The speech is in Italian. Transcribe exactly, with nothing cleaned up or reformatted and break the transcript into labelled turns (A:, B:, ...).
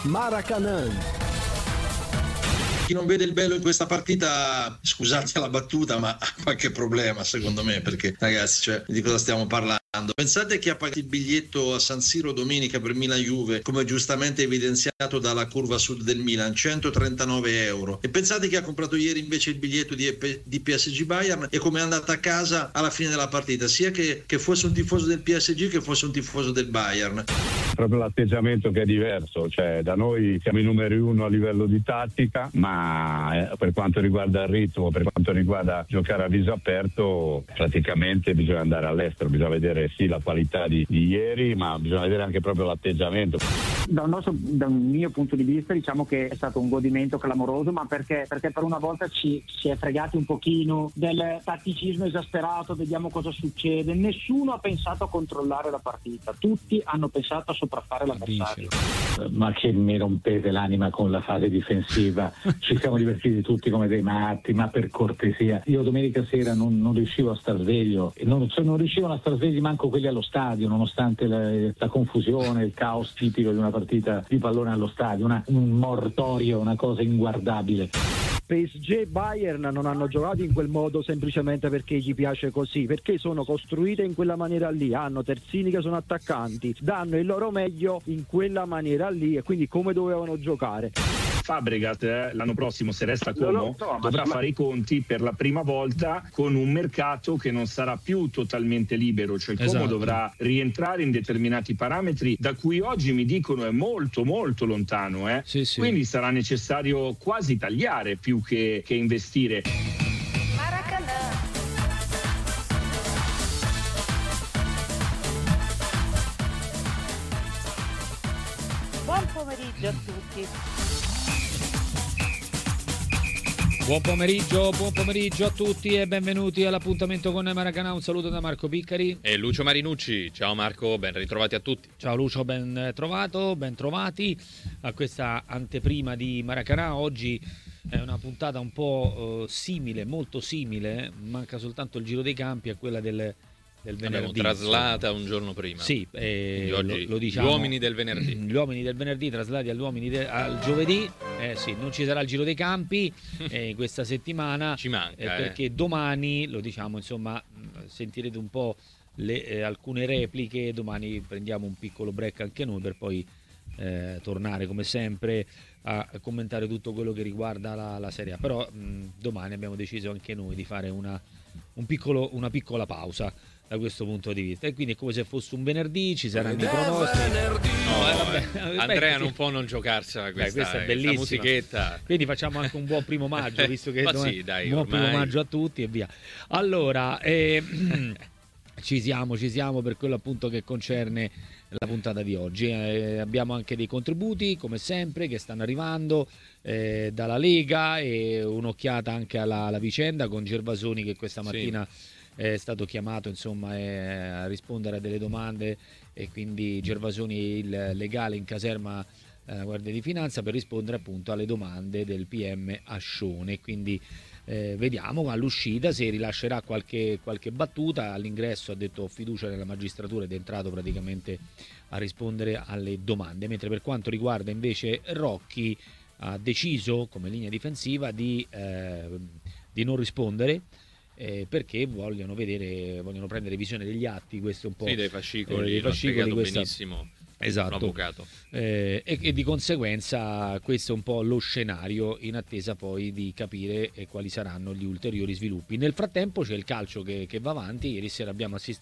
A: Maracanã.
B: Chi non vede il bello in questa partita, scusate la battuta, ma ha qualche problema secondo me, perché ragazzi, cioè, di cosa stiamo parlando? Pensate chi ha pagato il biglietto a San Siro domenica per Milan-Juve, come giustamente evidenziato dalla curva sud del Milan, centotrentanove euro. E pensate chi ha comprato ieri invece il biglietto di, di P S G Bayern e come è andata a casa alla fine della partita, sia che, che fosse un tifoso del P S G che fosse un tifoso del Bayern.
C: Proprio l'atteggiamento che è diverso, cioè da noi siamo i numeri uno a livello di tattica, ma eh, per quanto riguarda il ritmo, per quanto riguarda giocare a viso aperto, praticamente bisogna andare all'estero, bisogna vedere sì la qualità di, di ieri, ma bisogna vedere anche proprio l'atteggiamento.
D: Da un, nostro, da un mio punto di vista diciamo che è stato un godimento clamoroso, ma perché, perché per una volta ci si è fregati un pochino del tatticismo esasperato, vediamo cosa succede. Nessuno ha pensato a controllare la partita, tutti hanno pensato a sopraffare l'avversario.
E: Ma che mi rompete l'anima con la fase difensiva, ci siamo divertiti tutti come dei matti, ma per cortesia, io domenica sera non, non riuscivo a star sveglio, non, cioè non riuscivano a star svegli manco quelli allo stadio, nonostante la, la confusione, il caos tipico di una partita di pallone allo stadio, una, un mortorio, una cosa inguardabile.
F: P S G e Bayern non hanno giocato in quel modo semplicemente perché gli piace così, perché sono costruite in quella maniera lì, hanno terzini che sono attaccanti, danno il loro meglio in quella maniera lì e quindi come dovevano giocare.
G: Fabregas eh, l'anno prossimo, se resta Como,
D: so,
G: dovrà
D: ma...
G: fare i conti per la prima volta con un mercato che non sarà più totalmente libero, cioè Como
H: esatto.
G: dovrà rientrare in determinati parametri da cui oggi mi dicono è molto molto lontano, eh?
H: Sì, sì.
G: Quindi sarà necessario quasi tagliare più che, che investire.
I: Maracanã. Buon pomeriggio a tutti.
H: Buon pomeriggio, buon pomeriggio a tutti e benvenuti all'appuntamento con Maracanã. Un saluto da Marco Piccari
J: e Lucio Marinucci. Ciao Marco, ben ritrovati a tutti.
H: Ciao Lucio, ben trovato, ben trovati a questa anteprima di Maracanã. Oggi è una puntata un po' uh, simile, molto simile, manca soltanto il giro dei campi a quella del del venerdì.
J: Abbiamo traslata un giorno prima.
H: Sì, eh,
J: oggi
H: lo, lo diciamo,
J: gli uomini del venerdì.
H: Gli uomini del venerdì traslati agli uomini de, al giovedì. Eh sì, non ci sarà il giro dei campi eh, questa settimana.
J: Ci manca.
H: Eh, perché
J: eh.
H: domani, lo diciamo, insomma, sentirete un po' le, eh, alcune repliche. Domani prendiamo un piccolo break anche noi per poi eh, tornare come sempre a commentare tutto quello che riguarda la, la Serie A. Però mh, domani abbiamo deciso anche noi di fare una, un piccolo, una piccola pausa da questo punto di vista, e quindi è come se fosse un venerdì, ci saranno i pronostici.
J: No, eh, vabbè. Andrea non può non giocarsela questa,
H: Beh, questa è bellissima,
J: questa musichetta.
H: Quindi facciamo anche un buon primo maggio, visto che
J: Ma
H: domani,
J: sì, dai,
H: buon
J: ormai.
H: primo maggio a tutti e via. Allora, eh, ci siamo, ci siamo per quello appunto che concerne la puntata di oggi. Eh, abbiamo anche dei contributi, come sempre, che stanno arrivando eh, dalla Lega, e un'occhiata anche alla, alla vicenda con Gervasoni, che questa mattina sì. è stato chiamato insomma eh, a rispondere a delle domande, e quindi Gervasoni, il legale in caserma eh, Guardia di Finanza, per rispondere appunto alle domande del P M Ascione. Quindi eh, vediamo all'uscita se rilascerà qualche, qualche battuta. All'ingresso ha detto fiducia nella magistratura ed è entrato praticamente a rispondere alle domande, mentre per quanto riguarda invece Rocchi ha deciso come linea difensiva di, eh, di non rispondere, Eh, perché vogliono vedere, vogliono prendere visione degli atti, questo è un po'
J: sì, dei fascicoli,
H: eh, dei fascicoli
J: l'ha
H: questa...
J: benissimo
H: esatto,
J: l'avvocato.
H: Eh, e, e di conseguenza questo è un po' lo scenario, in attesa poi di capire eh, quali saranno gli ulteriori sviluppi. Nel frattempo c'è il calcio che, che va avanti. Ieri sera abbiamo assistito